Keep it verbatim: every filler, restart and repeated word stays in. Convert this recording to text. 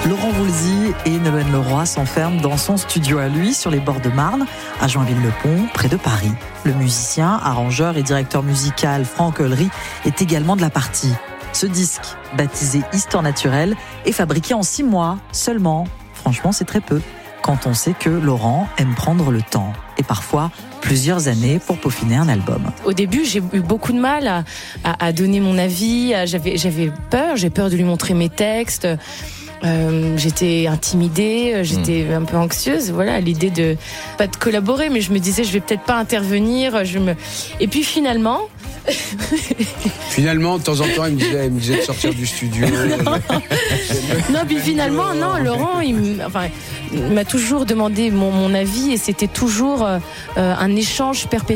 Laurent Voulzy et Nolwenn Leroy s'enferment dans son studio à lui, sur les bords de Marne, à Joinville-le-Pont, près de Paris. Le musicien, arrangeur et directeur musical Franck Olry est également de la partie. Ce disque, baptisé Histoire naturelle, est fabriqué en six mois seulement. Franchement, c'est très peu, quand on sait que Laurent aime prendre le temps, et parfois plusieurs années pour peaufiner un album. Au début, j'ai eu beaucoup de mal à, à, à donner mon avis. J'avais, j'avais peur, j'ai peur de lui montrer mes textes. Euh, j'étais intimidée, j'étais mmh. un peu anxieuse, voilà, à l'idée de pas de collaborer, mais je me disais je vais peut-être pas intervenir. Je me... Et puis finalement. Finalement, de temps en temps, il me disait, il me disait de sortir du studio. non, non puis finalement, non, Laurent, il, m... enfin, il m'a toujours demandé mon, mon avis et c'était toujours euh, un échange perpétuel.